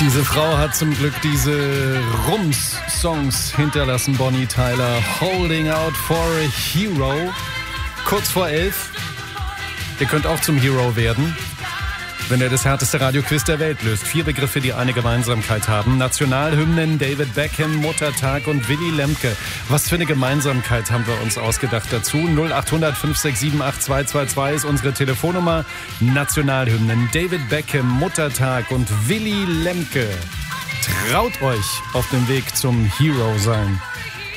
Diese Frau hat zum Glück diese Rums-Songs hinterlassen, Bonnie Tyler. Holding Out for a Hero. Kurz vor 11. Ihr könnt auch zum Hero werden, wenn ihr das härteste Radioquiz der Welt löst. 4 Begriffe, die eine Gemeinsamkeit haben. Nationalhymnen, David Beckham, Muttertag und Willy Lemke. Was für eine Gemeinsamkeit haben wir uns ausgedacht dazu? 0800 567 8222 ist unsere Telefonnummer. Nationalhymnen, David Beckham, Muttertag und Willy Lemke. Traut euch auf dem Weg zum Hero sein.